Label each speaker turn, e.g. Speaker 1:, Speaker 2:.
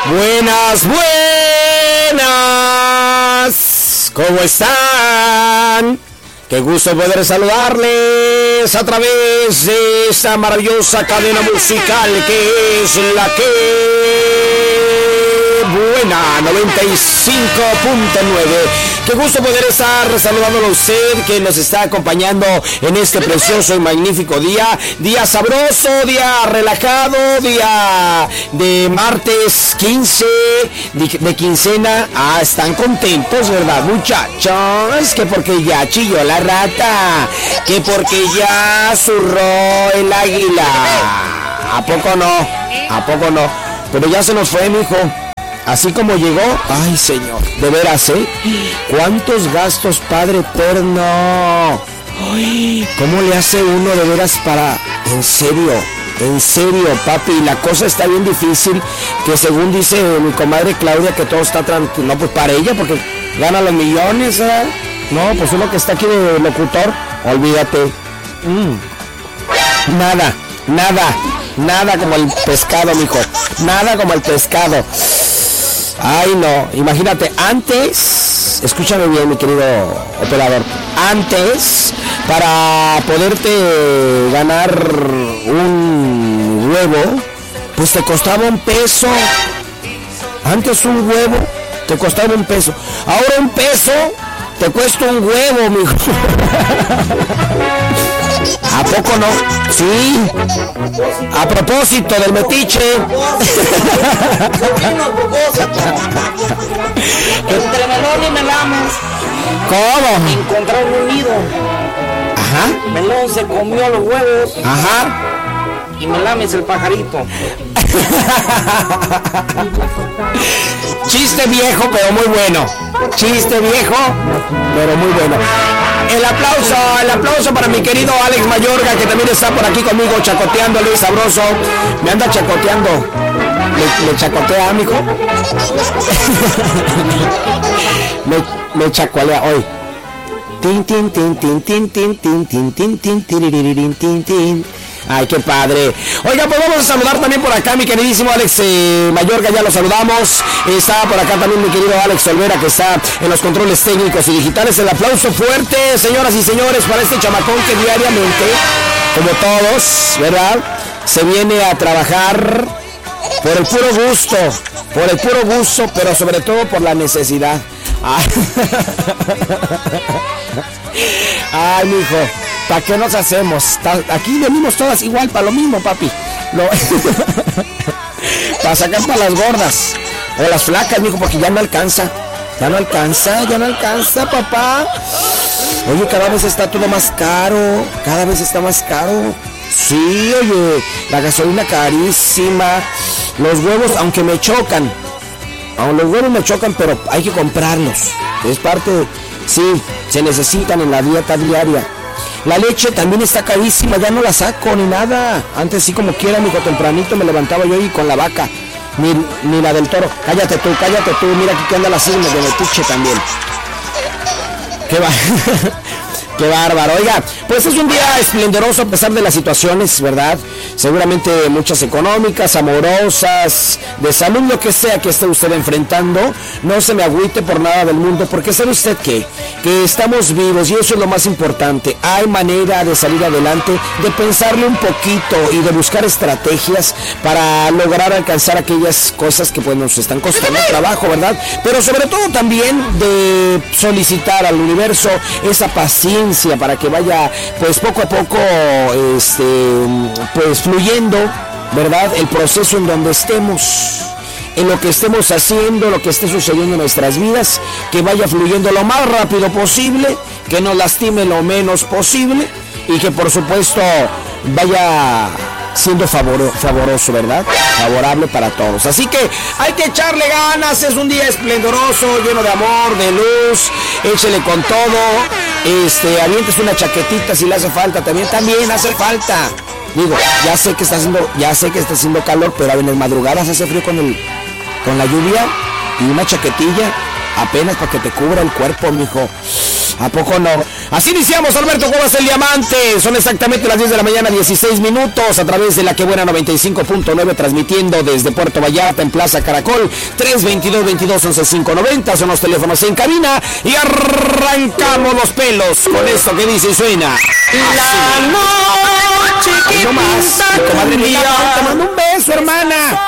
Speaker 1: Buenas, buenas. ¿Cómo están? Qué gusto poder saludarles a través de esta maravillosa cadena musical que es la que buena 95.9. Qué gusto poder estar saludándolo a usted que nos está acompañando en este precioso y magnífico día. Día sabroso, día relajado, día de martes 15 de quincena. Ah, están contentos, ¿verdad, muchachos? Que porque ya chilló la rata, que porque ya zurró el águila. ¿A poco no? ¿A poco no? Pero ya se nos fue, mijo. Así como llegó, ay señor, de veras, ¿cuántos gastos, Padre eterno? Ay, ¿cómo le hace uno de veras para, en serio, papi? La cosa está bien difícil, que según dice mi comadre Claudia, que todo está tranquilo, no, pues para ella, porque gana los millones, ¿eh? No, pues uno que está aquí de locutor, olvídate. Nada como el pescado, mijo, nada como el pescado. Ay, no, imagínate, antes, escúchame bien, mi querido operador, antes, para poderte ganar un huevo, pues te costaba $1. Antes un huevo te costaba $1. Ahora $1 te cuesta un huevo, mijo. ¿A poco no? Sí. A propósito del metiche.
Speaker 2: Entre Melón y Melamos.
Speaker 1: ¿Cómo?
Speaker 2: Encontraron un nido.
Speaker 1: Ajá.
Speaker 2: Melón se comió los huevos.
Speaker 1: Ajá.
Speaker 2: Y Melames el pajarito.
Speaker 1: Chiste viejo, pero muy bueno. Chiste viejo, pero muy bueno. El aplauso para mi querido Alex Mayorga, que también está por aquí conmigo chacoteándole, sabroso. Me anda chacoteando. ¿Me chacotea, mijo? me chacualea hoy. Tin, tin, tin, tin, tin, tin, tin, tin, tin, tin, tin, tin, tin. Ay, qué padre. Oiga, pues vamos a saludar también por acá mi queridísimo Alex Mayorga, ya lo saludamos. Está por acá también mi querido Alex Olvera, que está en los controles técnicos y digitales. El aplauso fuerte, señoras y señores, para este chamacón que diariamente, como todos, ¿verdad?, se viene a trabajar por el puro gusto, pero sobre todo por la necesidad. Ay, mijo, ¿para qué nos hacemos? Aquí venimos todas igual, para lo mismo, papi. Para sacar para las gordas o las flacas, mijo, porque ya no alcanza, papá. Oye, cada vez está todo más caro, cada vez está más caro. Sí, oye, la gasolina carísima, los huevos, aunque me chocan, pero hay que comprarlos. Es parte de... Sí, se necesitan en la dieta diaria. La leche también está carísima, ya no la saco ni nada. Antes sí, como quiera, mijo, tempranito me levantaba yo y con la vaca. Ni la del toro. Cállate tú, mira aquí que anda la signa de metiche también. Qué bárbaro. Oiga, pues es un día esplendoroso a pesar de las situaciones, ¿verdad? Seguramente muchas económicas, amorosas, de salud, lo que sea que esté usted enfrentando. No se me agüite por nada del mundo, porque sabe usted que estamos vivos y eso es lo más importante. Hay manera de salir adelante, de pensarle un poquito y de buscar estrategias para lograr alcanzar aquellas cosas que pues nos están costando trabajo, ¿verdad? Pero sobre todo también de solicitar al universo esa paciencia para que vaya pues poco a poco pues fluyendo, ¿verdad?, el proceso en donde estemos, en lo que estemos haciendo, lo que esté sucediendo en nuestras vidas, que vaya fluyendo lo más rápido posible, que nos lastime lo menos posible y que por supuesto vaya siendo favoroso, ¿verdad? Favorable para todos. Así que hay que echarle ganas, es un día esplendoroso, lleno de amor, de luz, échele con todo, avientes una chaquetita si le hace falta, también hace falta. Digo, ya sé que está haciendo calor, pero en las madrugadas hace frío con la lluvia y una chaquetilla apenas para que te cubra el cuerpo, mijo. ¿A poco no? Así iniciamos, Alberto Cuevas, el Diamante. Son exactamente las 10 de la mañana, 16 minutos, a través de la que buena 95.9, transmitiendo desde Puerto Vallarta en Plaza Caracol. 322-22-11-590 son los teléfonos en cabina. Y arrancamos los pelos con esto que dice y suena.
Speaker 2: La noche que
Speaker 1: No más, comadre mía, te mando un beso, hermana.